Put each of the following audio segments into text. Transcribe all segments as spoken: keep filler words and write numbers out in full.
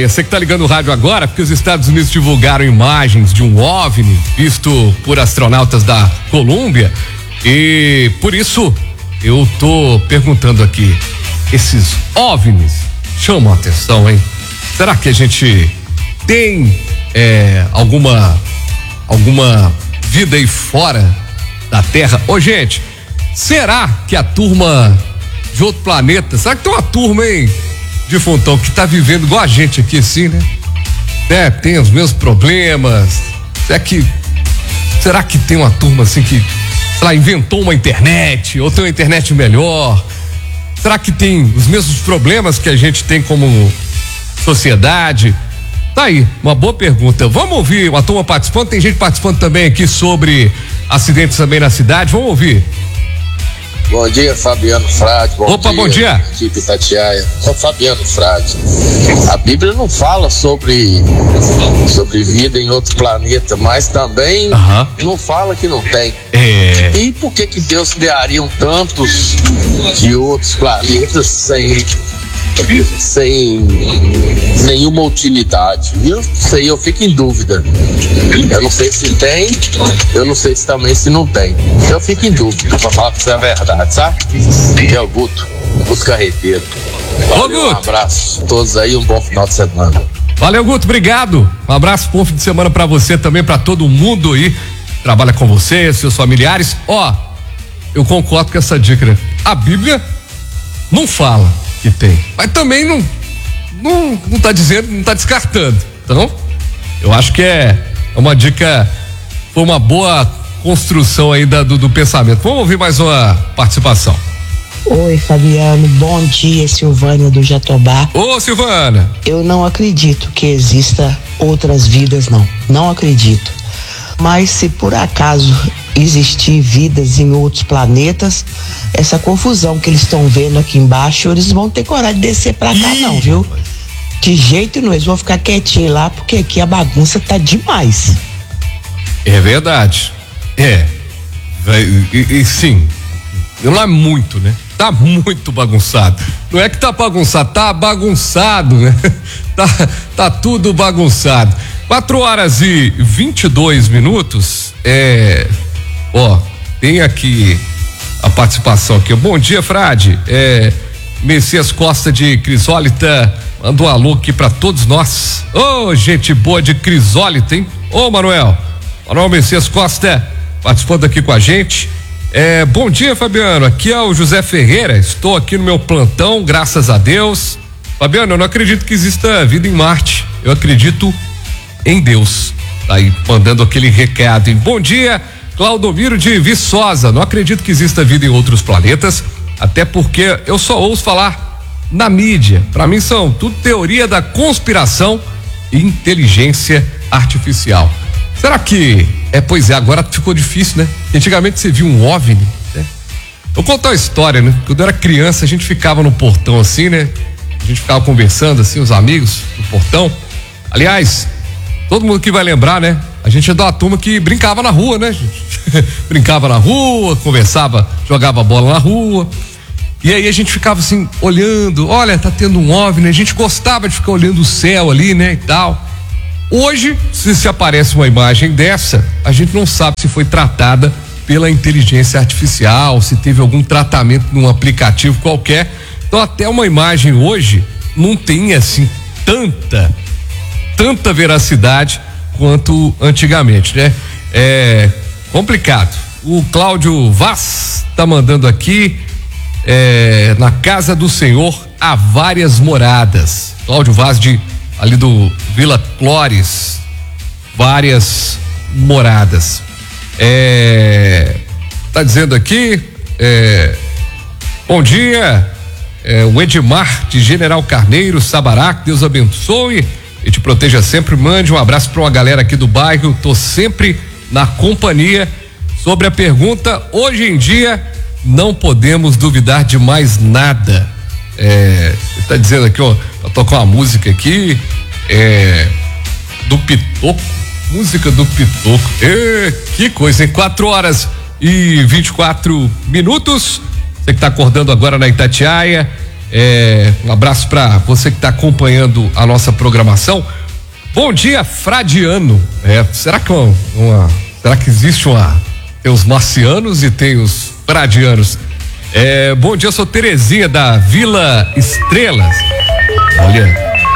você que tá ligando o rádio agora, porque os Estados Unidos divulgaram imagens de um OVNI visto por astronautas da Colômbia e por isso eu tô perguntando aqui, esses OVNIs chamam a atenção, hein? Será que a gente tem é, alguma alguma vida aí fora da Terra? Ô, gente, será que a turma de outro planeta, será que tem uma turma, hein, de Fontão, que tá vivendo igual a gente aqui assim, né? É, tem os mesmos problemas. Será que será que tem uma turma assim que, sei lá, inventou uma internet ou tem uma internet melhor? Será que tem os mesmos problemas que a gente tem como sociedade? Tá aí, uma boa pergunta. Vamos ouvir uma turma participando, tem gente participando também aqui sobre acidentes também na cidade, vamos ouvir. Bom dia, Fabiano Frade. Bom Opa, dia, bom dia. Equipe Itatiaia. Sou Fabiano Frade. A Bíblia não fala sobre, sobre vida em outro planeta, mas também Aham. não fala que não tem. É. E por que que Deus criaria tantos de outros planetas sem, sem nenhuma utilidade? Viu? Isso aí eu fico em dúvida. Eu não sei se tem, eu não sei se também se não tem. Eu fico em dúvida, pra falar que isso é verdade, sabe? Que é o Guto, os carreteiros. Ô, Valeu, um Guto. abraço a todos aí, um bom final de semana. Valeu, Guto, obrigado. Um abraço, bom fim de semana pra você também, pra todo mundo aí que trabalha com você, seus familiares. Ó, eu concordo com essa dica, né? A Bíblia não fala que tem, mas também não não, não tá dizendo, não tá descartando. Então, eu acho que é uma dica, foi uma boa construção aí da, do, do pensamento. Vamos ouvir mais uma participação. Oi, Fabiano, bom dia, Silvânia do Jatobá. Ô, Silvana. Eu não acredito que exista outras vidas, não. Não acredito. Mas se por acaso existir vidas em outros planetas, essa confusão que eles estão vendo aqui embaixo, eles vão ter coragem de descer pra cá, não, viu? De jeito nenhum, eles vão ficar quietinhos lá, porque aqui a bagunça tá demais. É verdade. É. E, e sim, não é muito, né? Tá muito bagunçado. Não é que tá bagunçado, tá bagunçado, né? Tá, tá tudo bagunçado. Quatro horas e vinte e dois minutos. É. Ó, tem aqui a participação aqui. Bom dia, Frade. É. Messias Costa de Crisólita mandou um alô aqui pra todos nós. Ô, oh, gente boa de Crisólita, hein? Ô, oh, Manuel. Manuel Messias Costa participando aqui com a gente. É, bom dia, Fabiano. Aqui é o José Ferreira. Estou aqui no meu plantão, graças a Deus. Fabiano, eu não acredito que exista vida em Marte. Eu acredito em Deus. Tá aí mandando aquele recado. Hein? Bom dia, Claudomiro de Viçosa. Não acredito que exista vida em outros planetas, até porque eu só ouço falar na mídia. Para mim são tudo teoria da conspiração e inteligência artificial. Será que é? Pois é, agora ficou difícil, né? Antigamente você viu um OVNI, né? Vou contar uma história, né? Quando eu era criança a gente ficava no portão assim, né? A gente ficava conversando assim, os amigos no portão. Aliás, todo mundo que vai lembrar, né? A gente é da turma que brincava na rua, né, gente? Brincava na rua, conversava, jogava bola na rua. E aí a gente ficava assim, olhando, olha, tá tendo um OVNI, a gente gostava de ficar olhando o céu ali, né, e tal. Hoje, se, se aparece uma imagem dessa, a gente não sabe se foi tratada pela inteligência artificial, se teve algum tratamento num aplicativo qualquer. Então até uma imagem hoje não tem assim tanta, tanta veracidade quanto antigamente, né? É complicado. O Cláudio Vaz tá mandando aqui, é, na casa do Senhor há várias moradas. Cláudio Vaz de ali do Vila Clores, várias moradas. É, tá dizendo aqui, é, bom dia, é, o Edmar de General Carneiro, Sabará, que Deus abençoe e te proteja sempre. Mande um abraço para uma galera aqui do bairro, tô sempre na companhia. Sobre a pergunta, hoje em dia não podemos duvidar de mais nada. É, ele tá dizendo aqui, ó, pra tocar uma música aqui, é, do Pitoco, música do Pitoco. É, que coisa, em quatro horas e vinte e quatro minutos. Você que tá acordando agora na Itatiaia, É, um abraço para você que está acompanhando a nossa programação. Bom dia, Fradiano. É, será que uma, uma, será que existe uma, tem os marcianos e tem os fradianos? É, bom dia, eu sou Terezinha da Vila Estrelas. Olha,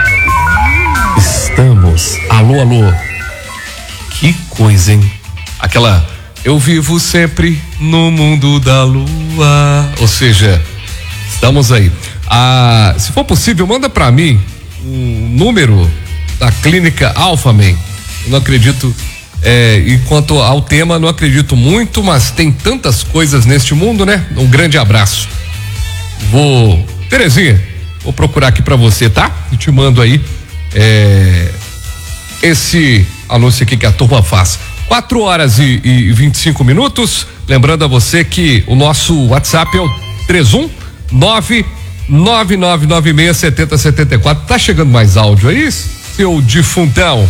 estamos. Alô, alô. Que coisa, hein? Aquela, eu vivo sempre no mundo da lua. Ou seja, estamos aí. Ah, se for possível, manda pra mim um número da clínica Alphaman. Eu não acredito, é, e quanto ao tema, não acredito muito, mas tem tantas coisas neste mundo, né? Um grande abraço. Vou, Terezinha, vou procurar aqui pra você, tá? E te mando aí é, esse anúncio aqui que a turma faz. quatro horas e, e vinte e cinco minutos. Lembrando a você que o nosso WhatsApp é o três um nove nove nove nove seis sete zero sete quatro. Tá chegando mais áudio aí, seu defuntão?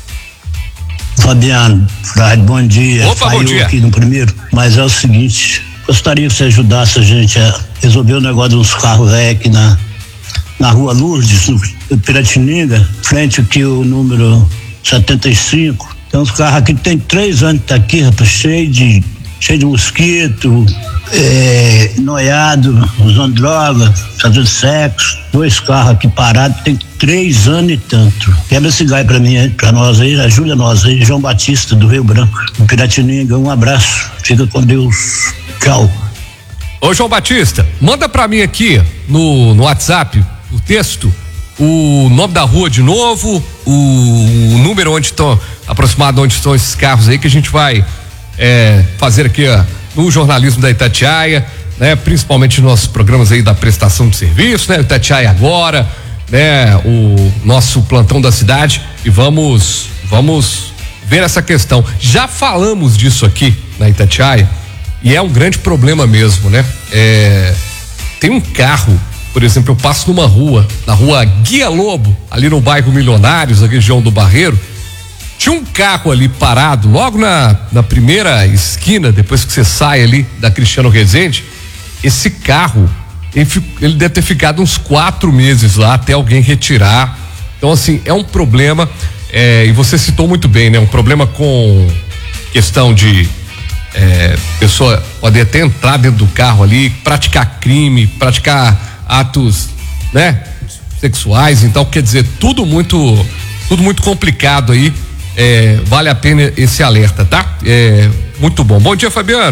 Fabiano, Frade, bom dia. Opa, bom dia. Aqui no primeiro, mas é o seguinte, gostaria que você ajudasse a gente a resolver o negócio dos carros velhos aqui na, na rua Lourdes, no Piratininga, frente aqui o número setenta e cinco. Tem uns carros aqui que tem três anos que tá aqui, rapaz, cheio de, cheio de mosquito, é, noiado, usando droga, fazendo sexo. Dois carros aqui parados, tem três anos e tanto. Quebra esse gai pra mim, pra nós aí, ajuda nós aí, João Batista do Rio Branco, do Piratininga, um abraço, fica com Deus, tchau. Ô João Batista, manda pra mim aqui no, no WhatsApp o texto, o nome da rua de novo, o, o número onde estão, aproximado onde estão esses carros aí, que a gente vai é, fazer aqui ó, no jornalismo da Itatiaia, né? Principalmente nos nossos programas aí da prestação de serviço, né? Itatiaia Agora, né? O nosso plantão da cidade, e vamos, vamos ver essa questão. Já falamos disso aqui na Itatiaia e é um grande problema mesmo, né? É, tem um carro, por exemplo, eu passo numa rua, na rua Guia Lobo, ali no bairro Milionários, na região do Barreiro. Tinha um carro ali parado, logo na, na primeira esquina, depois que você sai ali da Cristiano Rezende. Esse carro, ele, ele deve ter ficado uns quatro meses lá até alguém retirar. Então, assim, é um problema, é, e você citou muito bem, né? Um problema com questão de é, pessoa poder até entrar dentro do carro ali, praticar crime, praticar atos, né? Sexuais. Então, quer dizer, tudo muito, tudo muito complicado aí. É, vale a pena esse alerta, tá? É, muito bom. Bom dia, Fabiano.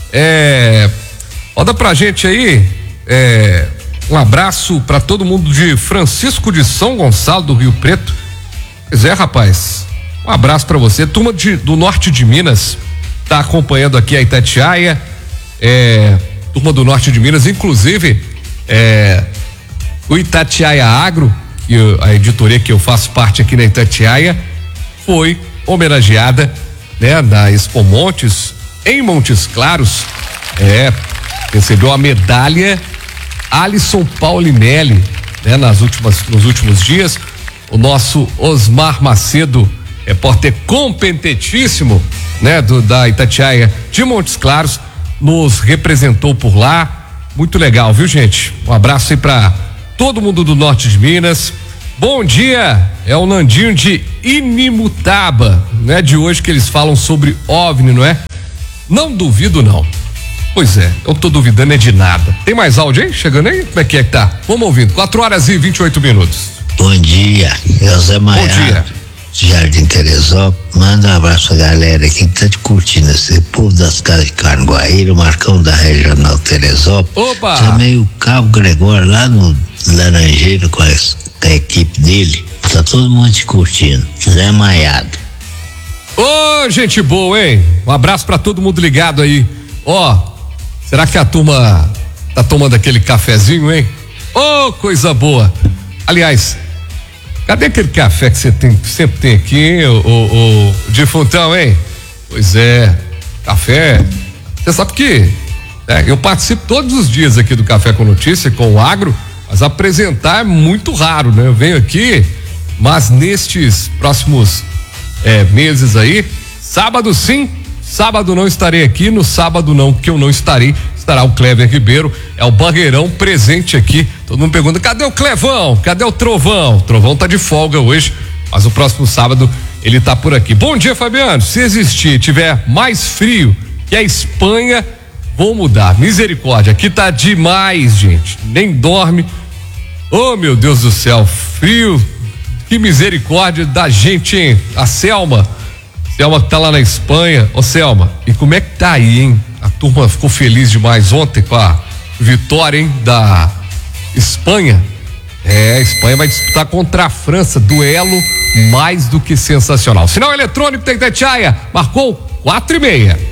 É, roda pra gente aí. É, um abraço pra todo mundo de Francisco de São Gonçalo do Rio Preto. Pois é, rapaz. Um abraço pra você. Turma de, do norte de Minas tá acompanhando aqui a Itatiaia. É, turma do norte de Minas, inclusive é, o Itatiaia Agro, que eu, a editoria que eu faço parte aqui na Itatiaia, foi homenageada, né, na Expo Montes, em Montes Claros, é, recebeu a medalha Alisson Paulinelli, né, nas últimas, nos últimos dias. O nosso Osmar Macedo, repórter competentíssimo, né, do, da Itatiaia de Montes Claros, nos representou por lá. Muito legal, viu, gente? Um abraço aí pra todo mundo do norte de Minas. Bom dia, é o Nandinho de Inimutaba, né? De hoje que eles falam sobre OVNI, não é? Não duvido, não. Pois é, eu tô duvidando é de nada. Tem mais áudio aí? Chegando aí? Como é que é que tá? Vamos ouvindo, quatro horas e vinte e oito minutos. Bom dia, eu Zé Maiado. Bom dia. Jardim Teresópolis, manda um abraço pra galera aqui que tá te curtindo, esse povo das casas de carne Guaíra, o Marcão da Regional Teresópolis. Opa! Também o Cabo Gregório lá no Laranjeiro com a, com a equipe dele, tá todo mundo te curtindo. Zé Maiado. Ô, gente boa, hein? Um abraço pra todo mundo ligado aí. Ó, será que a turma tá tomando aquele cafezinho, hein? Ô, coisa boa. Aliás, cadê aquele café que você tem, sempre tem aqui, hein, o, o, o defuntão, hein? Pois é, café. Você sabe que né, eu participo todos os dias aqui do Café com Notícia, com o Agro, mas apresentar é muito raro, né? Eu venho aqui, mas nestes próximos é, meses aí, sábado sim, sábado não estarei aqui, no sábado não, que eu não estarei, estará o Clever Ribeiro, é o Barreirão presente aqui. Todo mundo pergunta, cadê o Clevão? Cadê o Trovão? O Trovão tá de folga hoje, mas o próximo sábado ele tá por aqui. Bom dia, Fabiano. Se existir, tiver mais frio que a Espanha, vou mudar. Misericórdia, aqui tá demais, gente. Nem dorme. Oh, meu Deus do céu, frio. Que misericórdia da gente, hein? A Selma. Selma que tá lá na Espanha. Ô, Selma, e como é que tá aí, hein? A turma ficou feliz demais ontem com a vitória, hein? Da Espanha. É, a Espanha vai disputar contra a França. Duelo mais do que sensacional. Sinal eletrônico tem Tatiaia. Marcou quatro e meia.